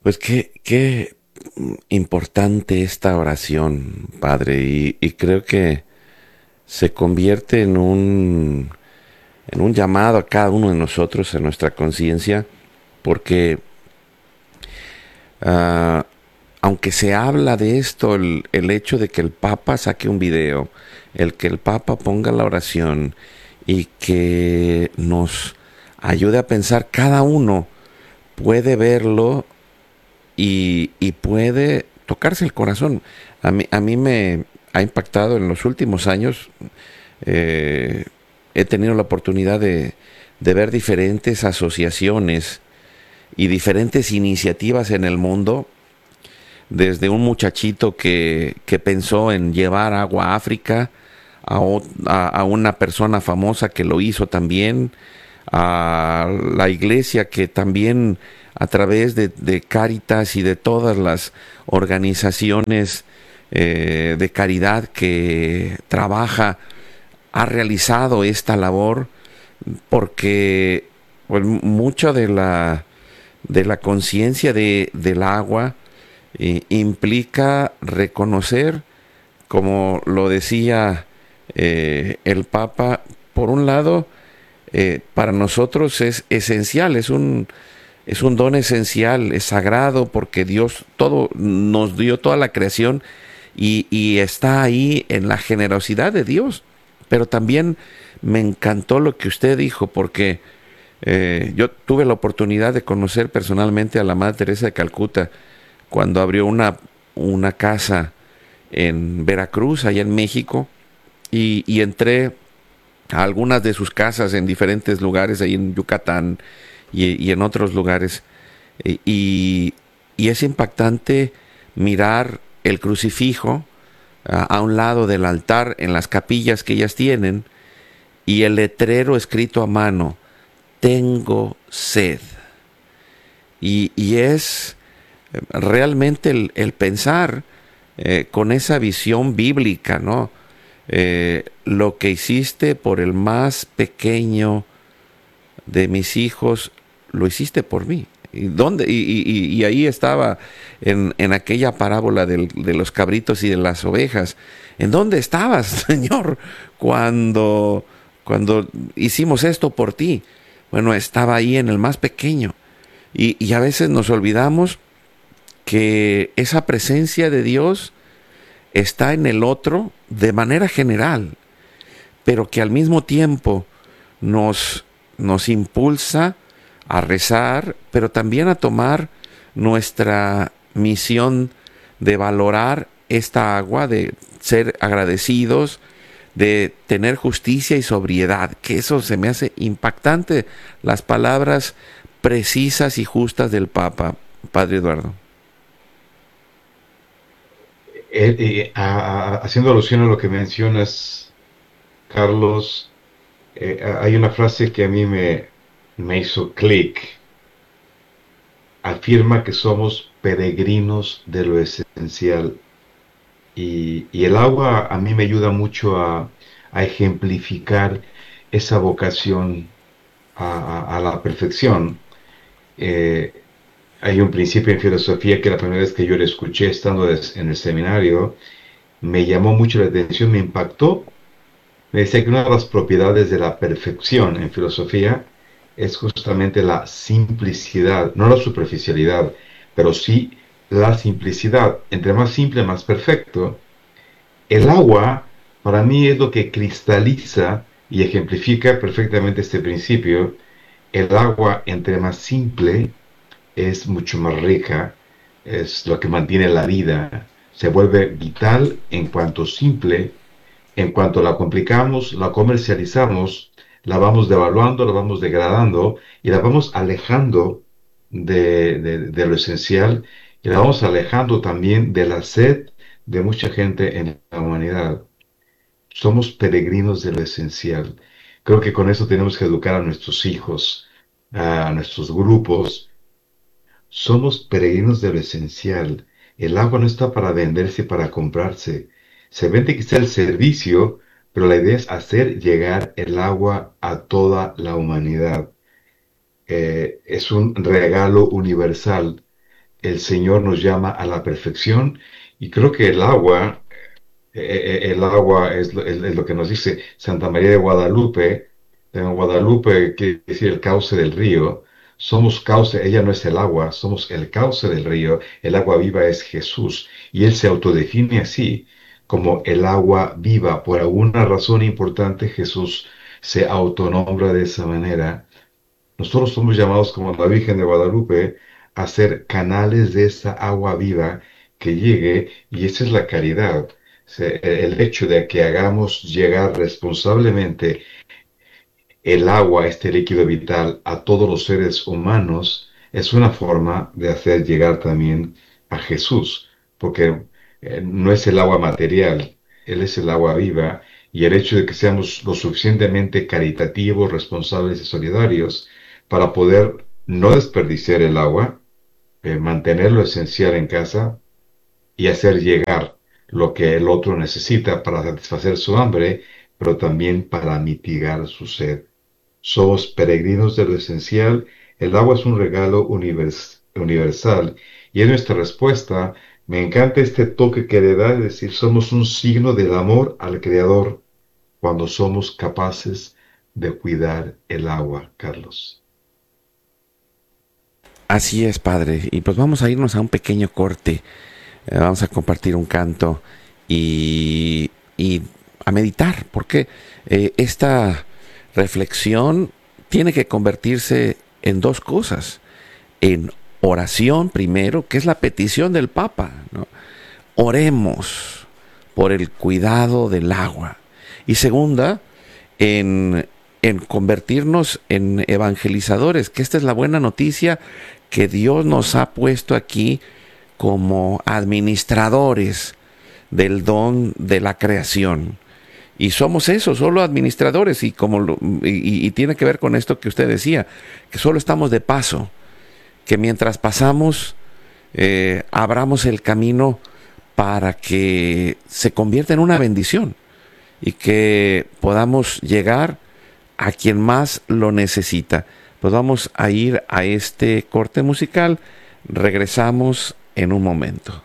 Pues qué importante esta oración, Padre, y creo que se convierte en un llamado a cada uno de nosotros, a nuestra conciencia, porque ah, aunque se habla de esto, el hecho de que el Papa saque un video, el que el Papa ponga la oración y que nos ayude a pensar, cada uno puede verlo y puede tocarse el corazón. A mí me ha impactado en los últimos años. eh, He tenido la oportunidad de ver diferentes asociaciones y diferentes iniciativas en el mundo, desde un muchachito que pensó en llevar agua a África, a una persona famosa que lo hizo también, a la iglesia que también a través de Cáritas y de todas las organizaciones de caridad que trabaja, ha realizado esta labor, porque pues, mucho de la conciencia del agua implica reconocer, como lo decía el Papa, por un lado, para nosotros es esencial, es un don esencial, es sagrado, porque Dios todo nos dio toda la creación y está ahí en la generosidad de Dios. Pero también me encantó lo que usted dijo, porque yo tuve la oportunidad de conocer personalmente a la Madre Teresa de Calcuta cuando abrió una casa en Veracruz, allá en México, y entré a algunas de sus casas en diferentes lugares, ahí en Yucatán y en otros lugares. Y, y es impactante mirar el crucifijo a un lado del altar en las capillas que ellas tienen y el letrero escrito a mano, tengo sed. Y es realmente el pensar con esa visión bíblica, ¿no? Lo que hiciste por el más pequeño de mis hijos, lo hiciste por mí. ¿Y, dónde? Y ahí estaba en aquella parábola de los cabritos y de las ovejas. ¿En dónde estabas, Señor, cuando hicimos esto por ti? Bueno, estaba ahí en el más pequeño. Y a veces nos olvidamos que esa presencia de Dios está en el otro de manera general, pero que al mismo tiempo nos impulsa a rezar, pero también a tomar nuestra misión de valorar esta agua, de ser agradecidos, de tener justicia y sobriedad, que eso se me hace impactante, las palabras precisas y justas del Papa, Padre Eduardo. Haciendo alusión a lo que mencionas, Carlos, hay una frase que a mí me hizo clic. Afirma que somos peregrinos de lo esencial. Y el agua a mí me ayuda mucho a ejemplificar esa vocación a la perfección. Eh, Hay un principio en filosofía que la primera vez que yo lo escuché estando en el seminario, me llamó mucho la atención, me impactó. Me decía que una de las propiedades de la perfección en filosofía es justamente la simplicidad, no la superficialidad, pero sí la simplicidad. Entre más simple, más perfecto. El agua, para mí, es lo que cristaliza y ejemplifica perfectamente este principio. El agua, entre más simple, es mucho más rica, es lo que mantiene la vida, se vuelve vital en cuanto simple, en cuanto la complicamos, la comercializamos, la vamos devaluando, la vamos degradando y la vamos alejando de lo esencial y la vamos alejando también de la sed de mucha gente en la humanidad. Somos peregrinos de lo esencial. Creo que con eso tenemos que educar a nuestros hijos, a nuestros grupos. Somos peregrinos de lo esencial. El agua no está para venderse y para comprarse. Se vende quizá el servicio, pero la idea es hacer llegar el agua a toda la humanidad. Es un regalo universal. el Señor nos llama a la perfección y creo que el agua es lo que nos dice Santa María de Guadalupe. En Guadalupe quiere decir el cauce del río. Somos cauce, ella no es el agua, somos el cauce del río. El agua viva es Jesús y Él se autodefine así, como el agua viva. Por alguna razón importante Jesús se autonombra de esa manera. Nosotros somos llamados como la Virgen de Guadalupe a ser canales de esa agua viva que llegue, y esa es la caridad. El hecho de que hagamos llegar responsablemente el agua, este líquido vital, a todos los seres humanos, es una forma de hacer llegar también a Jesús, porque no es el agua material, Él es el agua viva, y el hecho de que seamos lo suficientemente caritativos, responsables y solidarios para poder no desperdiciar el agua, mantener lo esencial en casa y hacer llegar lo que el otro necesita para satisfacer su hambre, pero también para mitigar su sed. Somos peregrinos de lo esencial. El agua es un regalo universal y es nuestra respuesta. Me encanta este toque que le da, es decir, somos un signo del amor al Creador cuando somos capaces de cuidar el agua, Carlos. Así es, Padre. Y pues vamos a irnos a un pequeño corte. Vamos a compartir un canto y a meditar, porque esta reflexión tiene que convertirse en dos cosas. En oración primero, que es la petición del Papa, ¿no? Oremos por el cuidado del agua. Y segunda, en convertirnos en evangelizadores, que esta es la buena noticia que Dios nos ha puesto aquí como administradores del don de la creación. Y somos eso, solo administradores, y tiene que ver con esto que usted decía, que solo estamos de paso, que mientras pasamos, abramos el camino para que se convierta en una bendición y que podamos llegar a quien más lo necesita. Pues vamos a ir a este corte musical, regresamos en un momento.